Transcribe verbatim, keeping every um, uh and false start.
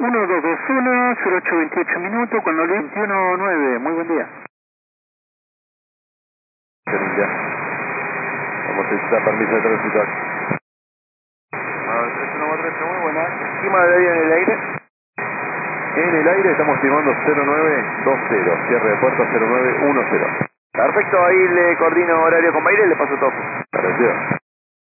uno dos dos uno, cero ocho veintiocho minutos, con los veintiuno nueve. Muy buen día. Ya. Vamos a solicitar permiso de tránsito. tres uno cuatro ocho, muy buena. Estima de aire en el aire. En el aire estamos estimando cero nueve dos cero, cierre de puerta cero nueve uno cero. Perfecto, ahí le coordino horario con Baile y le paso todo. Gracias.